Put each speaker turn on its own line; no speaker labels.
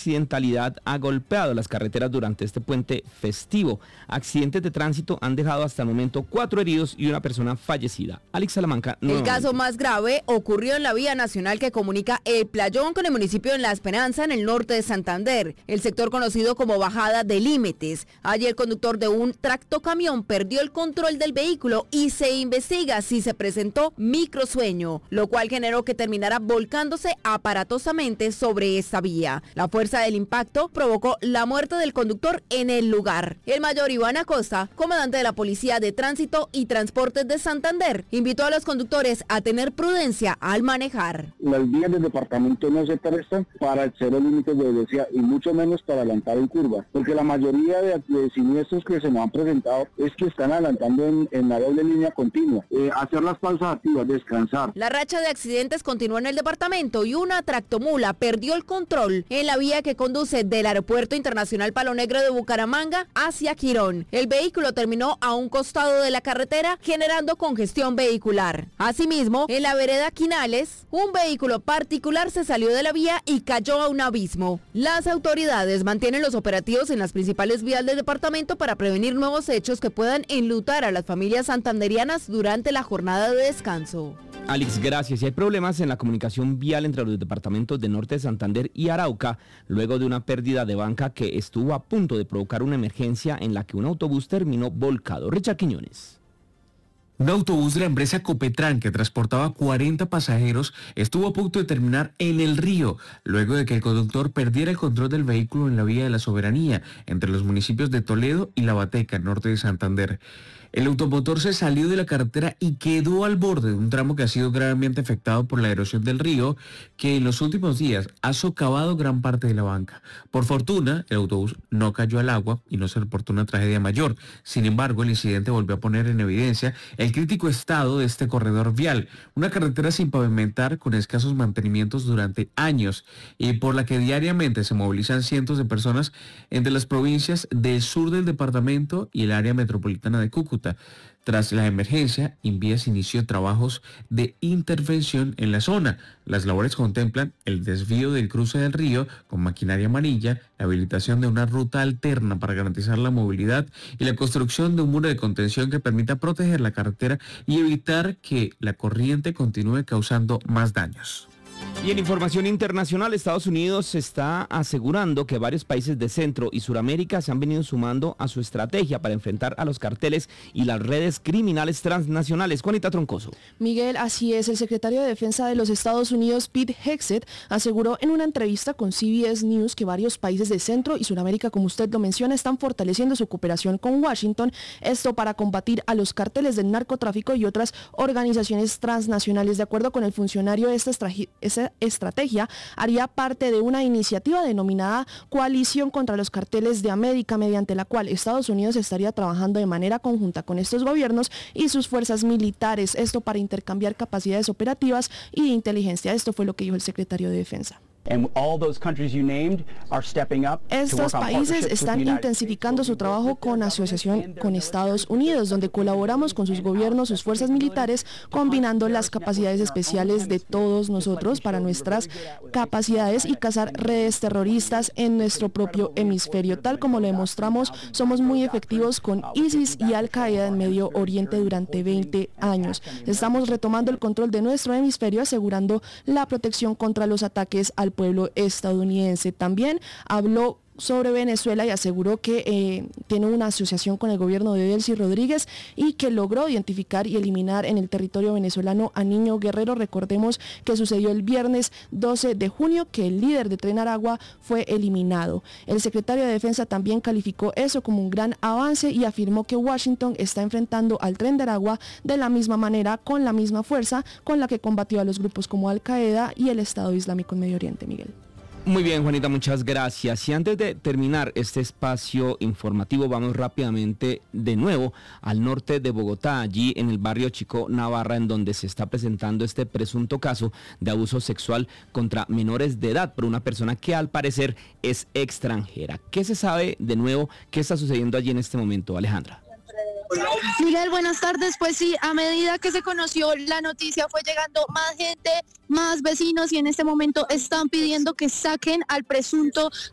accidentalidad ha golpeado las carreteras durante este puente festivo. Accidentes de tránsito han dejado hasta el momento 4 heridos y una persona fallecida. Alex Salamanca.
El caso más grave ocurrió en la vía nacional que comunica El Playón con el municipio de La Esperanza, en el norte de Santander, el sector conocido como Bajada de Límites. Allí el conductor de un tractocamión perdió el control del vehículo y se investiga si se presentó microsueño, lo cual generó que terminara volcándose aparatosamente sobre esta vía. La fuerza del impacto provocó la muerte del conductor en el lugar. El mayor Iván Acosta, comandante de la Policía de Tránsito y Transportes de Santander, invitó a los conductores a tener prudencia al manejar.
Las vías del departamento no se prestan para exceder límites de velocidad y mucho menos para adelantar en curva, porque la mayoría de siniestros que se nos han presentado es que están adelantando en la doble línea continua. Hacer las pausas activas, descansar.
La racha de accidentes continúa en el departamento y una tractomula perdió el control en la vía que conduce del Aeropuerto Internacional Palo Negro de Bucaramanga hacia Quirón. El vehículo terminó a un costado de la carretera, generando congestión vehicular. Asimismo, en la vereda Quinales, un vehículo particular se salió de la vía y cayó a un abismo. Las autoridades mantienen los operativos en las principales vías del departamento para prevenir nuevos hechos que puedan enlutar a las familias santanderianas durante la jornada de descanso.
Alex, gracias. Y hay problemas en la comunicación vial entre los departamentos de Norte de Santander y Arauca, luego de una pérdida de banca que estuvo a punto de provocar una emergencia en la que un autobús terminó volcado. Richard Quiñones.
Un autobús de la empresa Copetran que transportaba 40 pasajeros estuvo a punto de terminar en el río, luego de que el conductor perdiera el control del vehículo en la vía de la Soberanía, entre los municipios de Toledo y La Bateca, norte de Santander. El automotor se salió de la carretera y quedó al borde de un tramo que ha sido gravemente afectado por la erosión del río, que en los últimos días ha socavado gran parte de la banca. Por fortuna, el autobús no cayó al agua y no se reportó una tragedia mayor. Sin embargo, el incidente volvió a poner en evidencia el crítico estado de este corredor vial, una carretera sin pavimentar con escasos mantenimientos durante años y por la que diariamente se movilizan cientos de personas entre las provincias del sur del departamento y el área metropolitana de Cúcuta. Tras la emergencia, Invías inició trabajos de intervención en la zona. Las labores contemplan el desvío del cruce del río con maquinaria amarilla, la habilitación de una ruta alterna para garantizar la movilidad y la construcción de un muro de contención que permita proteger la carretera y evitar que la corriente continúe causando más daños.
Y en información internacional, Estados Unidos está asegurando que varios países de Centro y Suramérica se han venido sumando a su estrategia para enfrentar a los carteles y las redes criminales transnacionales. Juanita Troncoso.
Miguel, así es. El secretario de Defensa de los Estados Unidos, Pete Hegseth, aseguró en una entrevista con CBS News que varios países de Centro y Suramérica, como usted lo menciona, están fortaleciendo su cooperación con Washington, esto para combatir a los carteles del narcotráfico y otras organizaciones transnacionales. De acuerdo con el funcionario, esta estrategia haría parte de una iniciativa denominada Coalición contra los Carteles de América, mediante la cual Estados Unidos estaría trabajando de manera conjunta con estos gobiernos y sus fuerzas militares, esto para intercambiar capacidades operativas y de inteligencia. Esto fue lo que dijo el secretario de Defensa. Estos países están intensificando su trabajo con asociación con Estados Unidos, donde colaboramos con sus gobiernos, sus fuerzas militares, combinando las capacidades especiales de todos nosotros para nuestras capacidades y cazar redes terroristas en nuestro propio hemisferio. Tal como lo demostramos, somos muy efectivos con ISIS y Al-Qaeda en Medio Oriente durante 20 años. Estamos retomando el control de nuestro hemisferio, asegurando la protección contra los ataques al pueblo estadounidense. También habló sobre Venezuela y aseguró que tiene una asociación con el gobierno de Delcy Rodríguez y que logró identificar y eliminar en el territorio venezolano a Niño Guerrero. Recordemos que sucedió el viernes 12 de junio que el líder de Tren Aragua fue eliminado. El secretario de Defensa también calificó eso como un gran avance y afirmó que Washington está enfrentando al Tren de Aragua de la misma manera, con la misma fuerza con la que combatió a los grupos como Al-Qaeda y el Estado Islámico en Medio Oriente. Miguel.
Muy bien, Juanita, muchas gracias. Y antes de terminar este espacio informativo, vamos rápidamente de nuevo al norte de Bogotá, allí en el barrio Chico Navarra, en donde se está presentando este presunto caso de abuso sexual contra menores de edad por una persona que al parecer es extranjera. ¿Qué se sabe de nuevo? ¿Qué está sucediendo allí en este momento, Alejandra?
Miguel, buenas tardes. Pues sí, a medida que se conoció la noticia fue llegando más gente, más vecinos y en este momento están pidiendo que saquen al presunto